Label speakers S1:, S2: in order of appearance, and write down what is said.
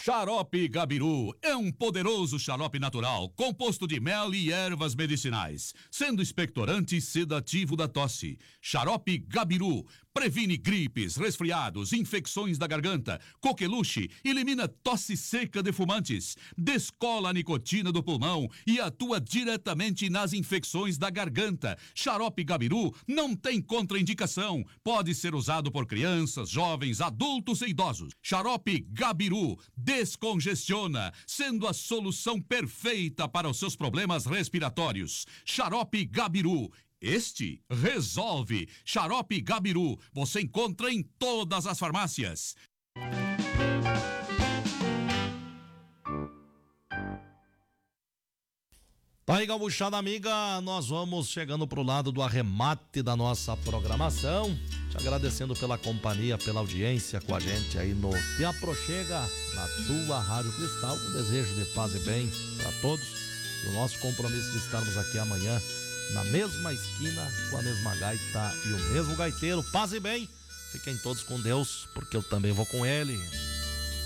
S1: Xarope Gabiru é um poderoso xarope natural, composto de mel e ervas medicinais, sendo expectorante e sedativo da tosse. Xarope Gabiru previne gripes, resfriados, infecções da garganta, coqueluche, elimina tosse seca de fumantes, descola a nicotina do pulmão e atua diretamente nas infecções da garganta. Xarope Gabiru não tem contraindicação, pode ser usado por crianças, jovens, adultos e idosos. Xarope Gabiru descongestiona, sendo a solução perfeita para os seus problemas respiratórios. Xarope Gabiru. Este resolve. Xarope Gabiru, você encontra em todas as farmácias.
S2: Tá aí, gauchada amiga, nós vamos chegando pro lado do arremate da nossa programação, te agradecendo pela companhia, pela audiência com a gente aí no Te Aproxega, na tua Rádio Cristal, um desejo de paz e bem para todos, e o nosso compromisso de estarmos aqui amanhã na mesma esquina, com a mesma gaita e o mesmo gaiteiro. Paz e bem, fiquem todos com Deus, porque eu também vou com ele.